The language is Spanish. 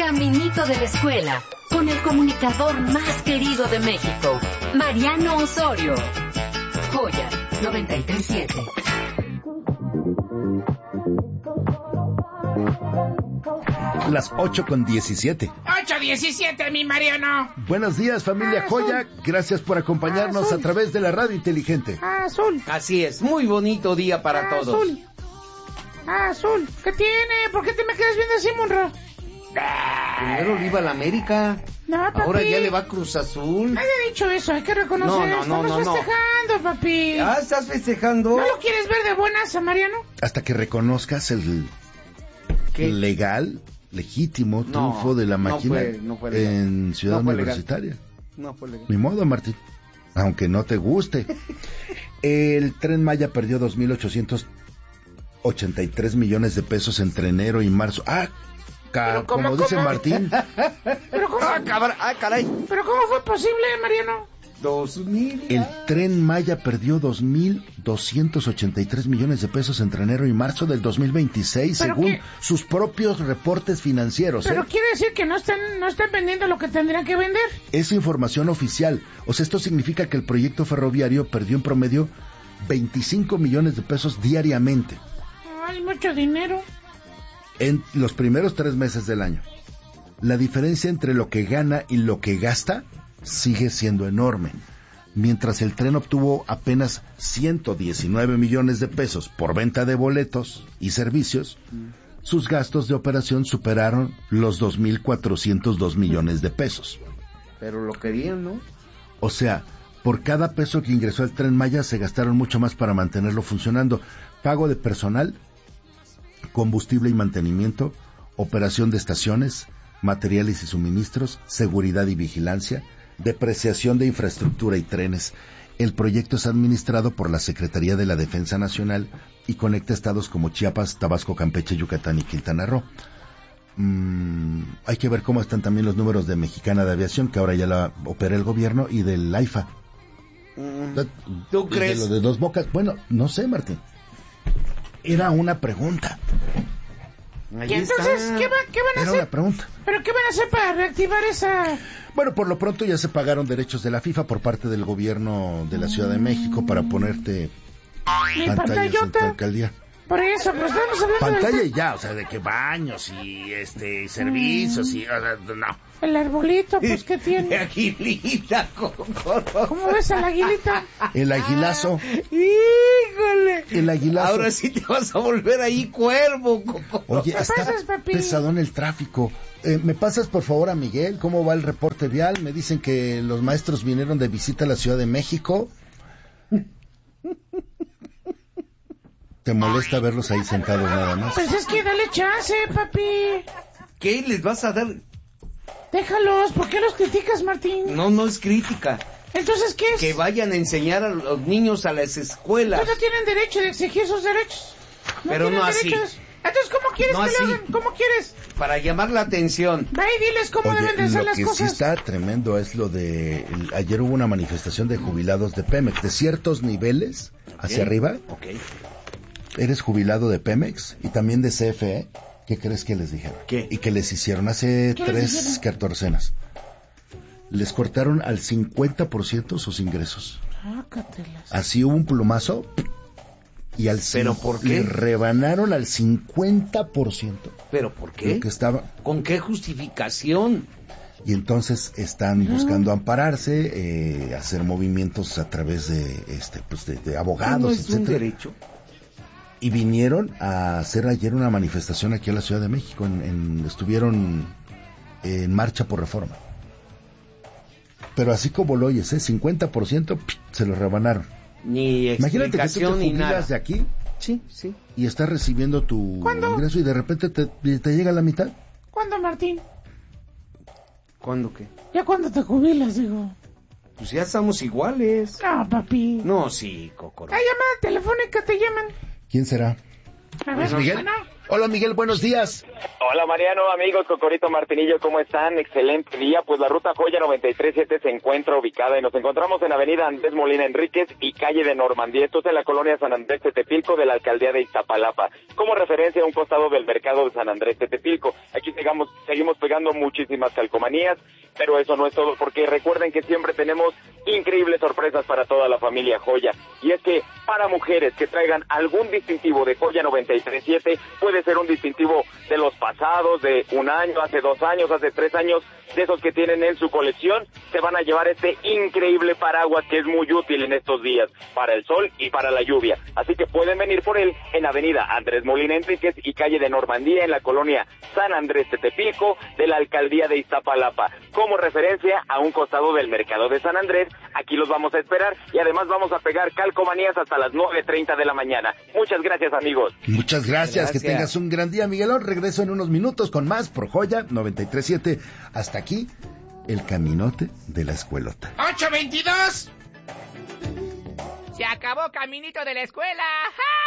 caminito de la escuela, con el comunicador más querido de México, Mariano Osorio. Joya 93.7. Las 8:17. 8:17, mi Mariano. Buenos días, familia Joya. Gracias por acompañarnos a través de la radio inteligente. Azul. Así es, muy bonito día para todos. Azul. ¿Qué tiene? ¿Por qué te me quedas viendo así, Monra? Primero le iba a la América. No, papi. Ahora ya le va a Cruz Azul. Nadie ha dicho eso, hay que reconocer. Estamos festejando, papi. Ah, ¿estás festejando? ¿No lo quieres ver de buenas a Mariano? Hasta que reconozcas el legal, legítimo triunfo de la máquina no fue legal. En Ciudad Universitaria. No fue legal. Ni modo, Martín. Aunque no te guste. El Tren Maya perdió 2,883 millones de pesos entre enero y marzo. Como dice Martín. ¿Pero cómo? Caray. ¿Pero cómo fue posible, Mariano? 2,000. El Tren Maya perdió 2,283 millones de pesos entre enero y marzo del 2026, según sus propios reportes financieros. Pero quiere decir que no están vendiendo lo que tendrían que vender. Es información oficial. O sea, esto significa que el proyecto ferroviario perdió en promedio 25 millones de pesos diariamente. Ay, mucho dinero. En los primeros 3 meses del año. La diferencia entre lo que gana y lo que gasta sigue siendo enorme. Mientras el tren obtuvo apenas 119 millones de pesos por venta de boletos y servicios, sus gastos de operación superaron los 2,402 millones de pesos. Pero lo querían, ¿no? O sea, por cada peso que ingresó al Tren Maya se gastaron mucho más para mantenerlo funcionando. Pago de personal, combustible y mantenimiento, operación de estaciones, materiales y suministros, seguridad y vigilancia, depreciación de infraestructura y trenes. El proyecto es administrado por la Secretaría de la Defensa Nacional y conecta estados como Chiapas, Tabasco, Campeche, Yucatán y Quintana Roo. Hay que ver cómo están también los números de Mexicana de Aviación, que ahora ya la opera el gobierno, y del AIFA. ¿Tú crees? De lo de Dos Bocas. Bueno, no sé, Martín. Era una pregunta. ¿Y entonces qué van a hacer? Era una pregunta. ¿Pero qué van a hacer para reactivar esa...? Bueno, por lo pronto ya se pagaron derechos de la FIFA por parte del gobierno de la Ciudad de México para ponerte pantallas en tu alcaldía. Por eso, pues estamos hablando pantalla y ya, o sea, de que baños y servicios y... no. El arbolito, pues, ¿qué tiene? Aguilita, ¿Cómo ves al aguilita? El aguilazo. ¡Híjole! El aguilazo. Ahora sí te vas a volver ahí cuervo, Coco. Oye, está pesadón el tráfico. ¿Me pasas, por favor, a Miguel? ¿Cómo va el reporte vial? Me dicen que los maestros vinieron de visita a la Ciudad de México. ¿Te molesta verlos ahí sentados nada más? Pues es que dale chance, papi. ¿Qué les vas a dar? Déjalos, ¿por qué los criticas, Martín? No es crítica. ¿Entonces qué es? Que vayan a enseñar a los niños a las escuelas. Pues no tienen derecho de exigir sus derechos. Pero no así. Entonces, ¿cómo quieres que lo hagan? ¿Cómo quieres? Para llamar la atención. Ve y diles cómo deben de hacer las cosas. Lo que sí está tremendo es lo de... Ayer hubo una manifestación de jubilados de Pemex, de ciertos niveles hacia arriba. Okay. Eres jubilado de Pemex y también de CFE. ¿Qué crees que les dijeron? ¿Qué? Y que les hicieron hace 3 catorcenas. Les cortaron al 50% sus ingresos. Sácatelas. Así hubo un plumazo y al ¿Pero por qué? Le rebanaron al 50%. ¿Pero por qué? Lo que estaba... ¿Con qué justificación? Y entonces están buscando ampararse, hacer movimientos a través de abogados, ¿No es etcétera. un derecho? Y vinieron a hacer ayer una manifestación aquí en la Ciudad de México. Estuvieron en marcha por reforma. Pero así como lo oyes, 50% se lo rebanaron. Ni Imagínate que tú te explicación ni nada. jubilas de aquí Sí. y estás recibiendo tu ingreso y de repente te llega la mitad. ¿Cuándo, Martín? ¿Cuándo qué? Ya cuando te jubilas, digo. Pues ya estamos iguales. No, papi. No, sí, Coco. La llamada telefónica te llaman. ¿Quién será? A ver, Miguel. Hola, Miguel, buenos días. Hola, Mariano, amigos, Cocorito, Martinillo, ¿cómo están? Excelente día. Pues la ruta Joya 93.7 se encuentra ubicada y nos encontramos en Avenida Andrés Molina Enríquez y calle de Normandía. Esto es en la colonia San Andrés Tetepilco de la alcaldía de Iztapalapa. Como referencia a un costado del mercado de San Andrés Tetepilco. Aquí seguimos seguimos pegando muchísimas calcomanías, pero eso no es todo, porque recuerden que siempre tenemos increíbles sorpresas para toda la familia Joya. Y es que para mujeres que traigan algún distintivo de Joya 93.7, puede ser un distintivo de los pasados, de un año, hace 2 años, hace 3 años, de esos que tienen en su colección, se van a llevar este increíble paraguas que es muy útil en estos días, para el sol y para la lluvia. Así que pueden venir por él en Avenida Andrés Molina Enríquez y calle de Normandía, en la colonia San Andrés Tetepico, de la alcaldía de Iztapalapa, como referencia a un costado del mercado de San Andrés. Aquí los vamos a esperar y además vamos a pegar calcomanías hasta las 9:30 de la mañana. Muchas gracias, amigos. Muchas gracias, que tengas un gran día, Miguelón. Regreso en unos minutos con más por Joya 93.7. Hasta aquí, el caminote de la escuelota. 8:22. Se acabó Caminito de la Escuela. ¡Ja!